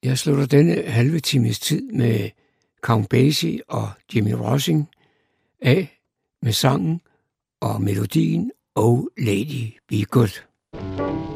Jeg slutter denne halve times tid med Count Basie og Jimmy Rossing af med sangen og melodien Oh Lady Be Good.